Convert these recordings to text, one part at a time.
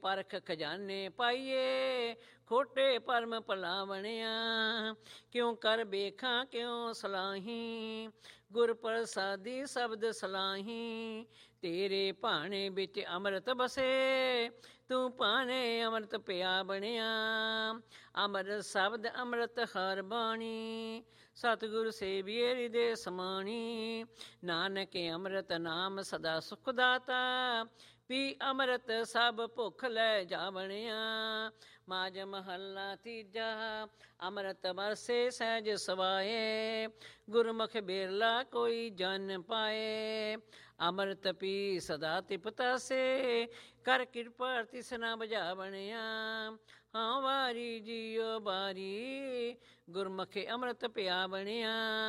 ਪਰਖ ਖਜ਼ਾਨੇ ਪਾਈਏ, ਖੋਟੇ ਪਰਮ ਭਲਾ ਬਣਿਆ। ਕਿਉਂ ਕਰ ਬੇਖਾਂ ਕਿਉਂ ਸਲਾਹੀ, ਗੁਰ ਪ੍ਰਸਾਦੀ ਸ਼ਬਦ ਸਲਾਹੀ। ਤੇਰੇ ਭਾਣੇ ਵਿੱਚ ਅੰਮ੍ਰਿਤ ਬਸੇ, ਤੂੰ ਭਾਣੇ ਅੰਮ੍ਰਿਤ ਪਿਆ ਬਣਿਆ। ਅੰਮ੍ਰਿਤ ਸ਼ਬਦ ਅੰਮ੍ਰਿਤ ਹਰ ਬਾਣੀ, ਸਤਿਗੁਰ ਸੇਵੀਏ ਹਿਰਦੇ ਸਮਾਣੀ। ਨਾਨਕ ਅੰਮ੍ਰਿਤ ਨਾਮ ਸਦਾ ਸੁਖ ਦਾਤਾ, ਪੀ ਅੰਮ੍ਰਿਤ ਸਭ ਭੁੱਖ ਲੈ ਜਾਵਣਿਆ। ਮਾਝ ਮਹੱਲਾ ਤੀਜਾ। ਅੰਮ੍ਰਿਤ ਬਰਸੇ ਸਹਿਜ ਸਵਾਏ, ਗੁਰਮੁਖ ਬਿਰਲਾ ਕੋਈ ਜਨ ਪਾਏ। ਅੰਮ੍ਰਿਤ ਪੀ ਸਦਾ ਤਿਪਤਾ ਸੇ, ਕਰ ਕਿਰਪਾ ਤਿਸਨਾ ਬੁਝਾਵਣਿਆ। ਹਾਂ ਵਾਰੀ ਜੀਓ ਬਾਰੀ, ਗੁਰਮੁਖ ਅੰਮ੍ਰਿਤ ਪਿਆ ਬਣਿਆ।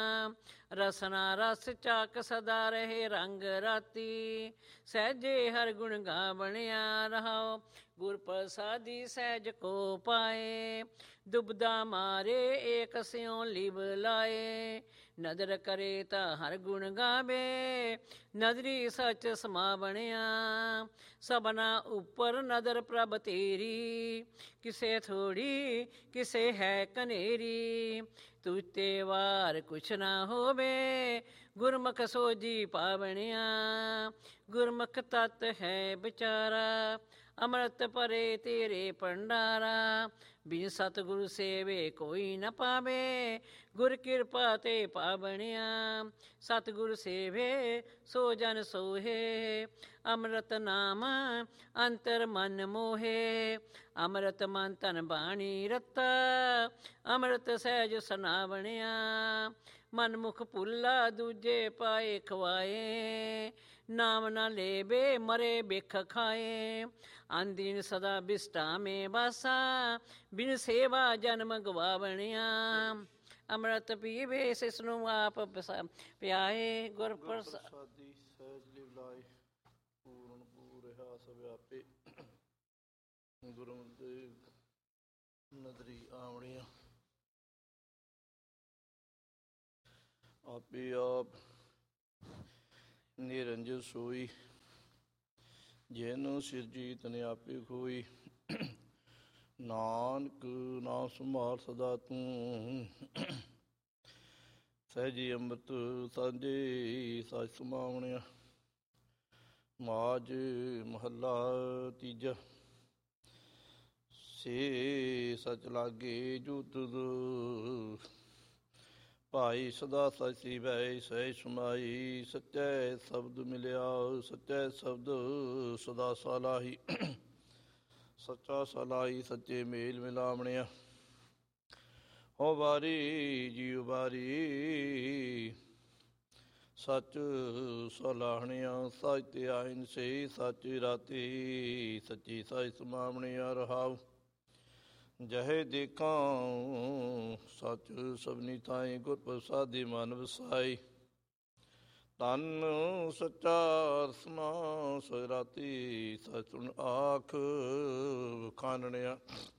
ਰਸਨਾ ਰਸ ਚਾਕ ਸਦਾ ਰਹੇ ਰੰਗ ਰਾਤੀ, ਸਹਿਜੇ ਹਰ ਗੁਣ ਗਾ ਬਣਿਆ ਰਹਾਓ। ਗੁਰ ਪ੍ਰਸਾਦੀ ਸਹਿਜ ਕੋ ਪਾਏ, ਦੁਬਦਾ ਮਾਰੇ ਏਕ ਸਿਉ ਲਿਵ ਲਾਏ। ਨਦਰ ਕਰੇ ਤਾਂ ਹਰ ਗੁਣ ਗਾਵੇ, ਨਦਰੀ ਸਚ ਸਮਾ ਬਣਿਆ। ਸਭਨਾ ਉੱਪਰ ਨਦਰ ਪ੍ਰਭ ਤੇਰੀ, ਕਿਸੇ ਥੋੜੀ ਕਿਸੇ ਹੈ ਕਨੇਰੀ। ਤੁਝ ਤੇ ਵਾਰ ਕੁਛ ਨਾ ਹੋਵੇ, ਗੁਰਮੁਖ ਸੋਜੀ ਪਾਵਣਿਆ। ਗੁਰਮੁਖ ਤਤ ਹੈ ਵਿਚਾਰਾ, ਅੰਮ੍ਰਿਤ ਭਰੇ ਤੇਰੇ ਭੰਡਾਰਾ। ਬਿਨ ਸਤਿਗੁਰ ਸੇਵੇ ਕੋਈ ਨ ਪਾਵੇ, ਗੁਰ ਕਿਰਪਾ ਤੇ ਪਾਵਣਿਆ। ਸਤਿਗੁਰ ਸੇਵੇ ਸੋ ਜਨ ਸੋਹੇ, ਅੰਮ੍ਰਿਤ ਨਾਮ ਅੰਤਰ ਮਨ ਮੋਹੇ। ਅੰਮ੍ਰਿਤ ਮਨ ਤਨ ਬਾਣੀ ਰਤਾ, ਅੰਮ੍ਰਿਤ ਸਹਿਜ ਸੁਨਾਵਣਿਆ। ਮਨ ਮੁਖ ਭੁੱਲਾ ਦੂਜੇ ਪਾਏ ਖਵਾਏ, ਨਾਮ ਨਾ ਲੇਵੇ ਮਰੇ ਬਿਖ ਖਾਏ। ਅੰਦਿਨ ਸਦਾ ਬਿਸਟਾ ਮੇ ਬਾਸਾ, ਬਿਨ ਸੇਵਾ ਜਨਮ ਗਵਾਵਣਿਆ। ਅੰਮ੍ਰਿਤ ਪੀਵੇ ਸਿਸ ਨੂੰ ਆਪ ਪਿਆਏ, ਗੁਰ ਪ੍ਰਸਾਦੀ ਸਹਿਜ ਲਿਵ ਲਾਏ। ਪੂਰਨ ਪੂਰ ਹਾਸ ਵਿਆਪੇ, ਗੁਰੂ ਦੇ ਨਦਰੀ ਆਵਣੀਆਂ। ਆਪੇ ਆਪ ਨਿਰੰਜਨ ਸੋਈ, ਜੈਨੋ ਸਿਰਜੀ ਤਨ ਆਪੇ ਖੋਈ। ਨਾਨਕ ਨਾਮ ਸੰਭਾਲ ਸਦਾ ਤੂੰ, ਸਹਿਜੀ ਅੰਮ੍ਰਿਤ ਸਾਂਝੇ ਸਚ ਸਮਾਵਣਿਆ। ਮਾਝ ਮਹੱਲਾ ਤੀਜਾ। ਸੇ ਸਚ ਲਾਗੇ ਜੋ ਤੁਧ, ਭਾਈ ਸਦਾ ਸਚ ਸੀਵੈ ਸਹਿਜ ਸਮਾਈ। ਸੱਚੈ ਸ਼ਬਦ ਮਿਲਿਆ ਸੱਚੈ ਸ਼ਬਦ ਸਦਾ ਸਲਾਹੀ, ਸੱਚਾ ਸਲਾਹੀ ਸੱਚੇ ਮੇਲ ਮਿਲਾਵਣਿਆ। ਹੋ ਵਾਰੀ ਜੀਉ ਬਾਰੀ, ਸੱਚ ਸਲਾਹਣਿਆ। ਸੱਚ ਤੇ ਆਇਨ ਸੇ ਸੱਚ ਰਾਤੀ, ਸੱਚੀ ਸੱਚ ਸਮਾਵਣਿਆ ਰਹਾਉ। ਜਹੇ ਦੇਖਾਂ ਸੱਚ ਸਭਨੀ ਥਾਈ, ਗੁਰ ਪ੍ਰਸਾਦੀ ਮਨ ਵਸਾਈ। ਤਨ ਸੱਚਾ ਰਸਨਾ ਸੋਇ ਰਾਤੀ, ਸਚ ਸੁਣ ਆਖ ਵਖਾਨਣਿਆ।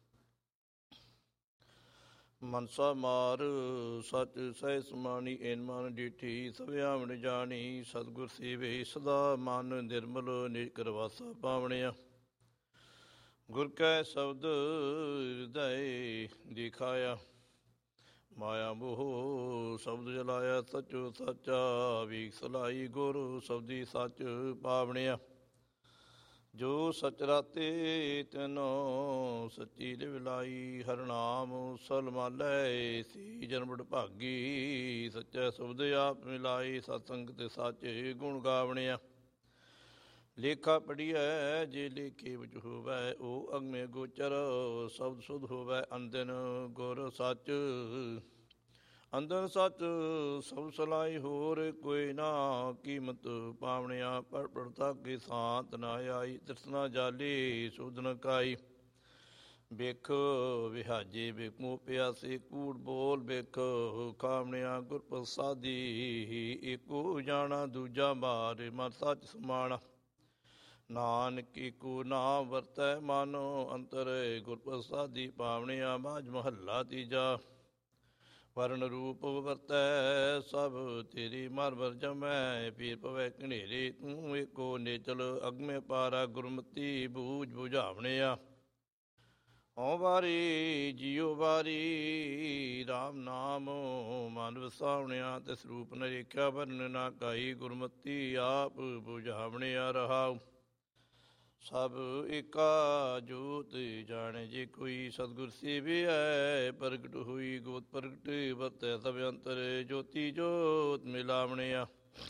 ਮਨਸਾ ਮਾਰ ਸਚ ਸਹਿ ਸਮਾਣੀ, ਐਨ ਮਨ ਡਿਠੀ ਸਭਿਆਵਣ ਜਾਣੀ। ਸਤਿਗੁਰ ਸੇਵੇ ਸਦਾ ਮਨ ਨਿਰਮਲ, ਨਿਜ ਕਰ ਵਾਸਾ ਪਾਵਣਿਆ। ਗੁਰ ਕੈ ਸ਼ਬਦ ਹਿਰਦੈ ਦਿਖਾਇਆ, ਮਾਇਆ ਮੋਹ ਸ਼ਬਦ ਜਲਾਇਆ। ਸਚੋ ਸੱਚਾ ਵੀਖ ਸਲਾਈ, ਗੁਰ ਸ਼ਬਦੀ ਸੱਚ ਪਾਵਣਿਆ। ਜੋ ਸਚ ਰਾਤੇ ਤੈਨੋ ਸੱਚੀ ਲਿਵ ਲਾਈ, ਹਰਿ ਨਾਮ ਸਲਮਾਲੈ ਸੀ ਜਨਮ ਭਾਗੀ। ਸੱਚਾ ਸ਼ਬਦ ਆਪ ਮਿਲਾਈ, ਸਤਸੰਗ ਤੇ ਸਾਚੇ ਗੁਣ ਗਾਵਣਿਆ। ਲੇਖਾ ਪੜੀਐ ਜੇ ਲੇਖੇ ਵਿੱਚ ਹੋਵੈ, ਉਹ ਅਗਮੇ ਗੋਚਰ ਸ਼ਬਦ ਸੁਧ ਹੋਵੈ। ਅੰਦਨ ਗੁਰ ਸੱਚ ਅੰਦਰ ਸੱਚ ਸਭ ਸਲਾਈ, ਹੋਰ ਕੋਈ ਨਾ ਕੀਮਤ ਪਾਵਣਿਆ। ਪੜ ਪੜਤਾ ਕੇ ਸਾਤ ਨਾ ਆਈ, ਤ੍ਰਿਸ਼ਨਾ ਜਾਲੀ ਸੁਧ ਨ ਕਾਈ। ਬਿਖ ਵਿਹਾਜੇ ਬਿਖ ਮੋਹ ਪਿਆਸੇ, ਕੂੜ ਬੋਲ ਬਿਖ ਖਾਵਣਿਆ। ਗੁਰ ਪ੍ਰਸਾਦੀ ਏਕੋ ਜਾਣਾ, ਦੂਜਾ ਬਾਰ ਮਨ ਸੱਚ ਸਮਾਣਾ। ਨਾਨਕ ਏਕੋ ਨਾਮ ਵਰਤੈ ਮਨ ਅੰਤਰ, ਗੁਰ ਪ੍ਰਸਾਦੀ ਪਾਵਣਿਆ। ਮਾਝ ਮਹੱਲਾ ਤੀਜਾ। ਵਰਨ ਰੂਪ ਵਰਤੈ ਸਭ ਤੇਰੀ ਮਰ ਵਰ ਜਮੈ, ਪੀਰ ਪਵੈ ਘਨੇਰੇ ਤੂੰ ਏਕੋ ਨੇਚਲ, ਅਗਮੇ ਪਾਰਾ ਗੁਰਮਤੀ ਬੂਝ ਬੁਝਾਵਣਿਆ। ਹਉ ਵਾਰੀ ਜੀਉ ਵਾਰੀ ਰਾਮ ਨਾਮ ਮਨ ਵਸਾਵਣਿਆ, ਤਿਸ ਰੂਪ ਨ ਰੇਖਿਆ ਵਰਨ ਨਾ ਕਾਈ, ਗੁਰਮਤੀ ਆਪ ਬੁਝਾਵਣਿਆ ਰਹਾਉ। ਸਭ ਏਕਾ ਜੋਤ ਜਾਣੇ ਜੇ ਕੋਈ, ਸਤਿਗੁਰ ਸੇਵਿਐ ਪ੍ਰਗਟ ਹੋਈ, ਗੋਤ ਪ੍ਰਗਟ ਵਰਤੈ ਸਭ ਅੰਤਰ, ਜੋਤੀ ਜੋਤ ਮਿਲਾਵਣਿਆ।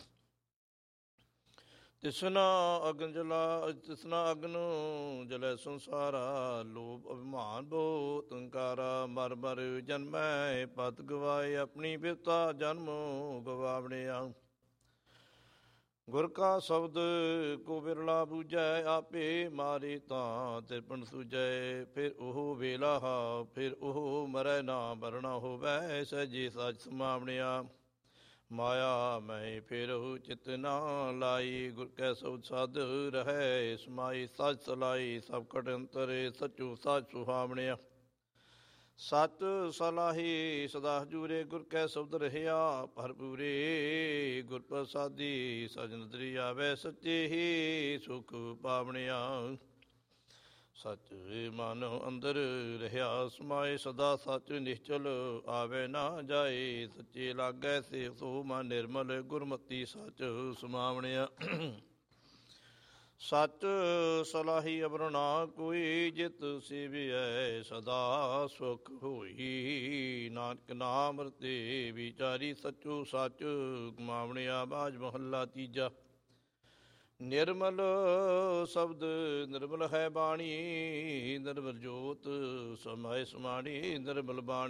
ਤਿਸਨਾ ਅਗਨ ਜਲੈ ਸੰਸਾਰਾ, ਲੋਭ ਅਭਿਮਾਨ ਬਹੁਤ ਅੰਕਾਰਾ, ਮਰ ਮਰ ਜਨਮੈ ਪਤ ਗਵਾਏ, ਆਪਣੀ ਬਿਪਤਾ ਜਨਮ ਗਵਾਵਣਿਆ। ਗੁਰ ਕਾ ਸ਼ਬਦ ਕੋ ਬਿਰਲਾ ਬੂਝੈ, ਆਪੇ ਮਾਰੇ ਤਾਂ ਤਿਰਪਣ ਸੂਝੈ, ਫਿਰ ਉਹ ਵੇਲਾ ਫਿਰ ਉਹ ਮਰੈ ਨਾ, ਮਰਣਾ ਹੋਵੈ ਸਹਿਜੇ ਸਚ ਸਮਾਵਣਿਆ। ਮਾਇਆ ਮੈਂ ਫੇਰਹੁ ਚਿਤ ਨਾ ਲਾਈ, ਗੁਰ ਕੈ ਸ਼ਬਦ ਸਦ ਰਹੈ ਸਮਾਈ, ਸਚ ਸਲਾਈ ਸਭ ਕਟ ਅੰਤਰ, ਸਚੋ ਸਚ ਸੁਹਾਵਣਿਆ। ਸਚ ਸਲਾਹੀ ਸਦਾ ਹਜੂਰੇ, ਗੁਰ ਕੈ ਸ਼ਬਦ ਰਹਿਆ ਭਰਪੂਰੇ, ਗੁਰ ਪ੍ਰਸਾਦੀ ਸਜਨ ਤਰੀ ਆਵੈ, ਸੱਚੇ ਹੀ ਸੁਖ ਪਾਵਣਿਆ। ਸਚ ਮਨ ਅੰਦਰ ਰਹਿਆ ਸਮਾਏ, ਸਦਾ ਸਚ ਨਿਸ਼ਚਲ ਆਵੈ ਨਾ ਜਾਏ, ਸੱਚੇ ਲਾਗੈ ਸੇ ਸੋ ਮਨ ਨਿਰਮਲ, ਗੁਰਮਤੀ ਸਚ ਸਮਾਵਣਿਆ। ਸਚ ਸਲਾਹੀ ਅਵਰ ਨਾ ਕੋਈ, ਜਿਤ ਸੇਵਿਐ ਸਦਾ ਸੁਖ ਹੋਈ, ਨਾਨਕ ਨਾਮ ਰਤੇ ਵਿਚਾਰੀ, ਸਚੋ ਸਚ ਕਮਾਵਣਿਆ। ਬਾਜ ਮਹੱਲਾ ਤੀਜਾ। ਨਿਰਮਲ ਸ਼ਬਦ ਨਿਰਮਲ ਹੈ ਬਾਣੀ, ਨਿਰਮਲ ਜੋਤ ਸਮਾਏ ਸਮਾਣੀ, ਨਿਰਮਲ ਬਾਣੀ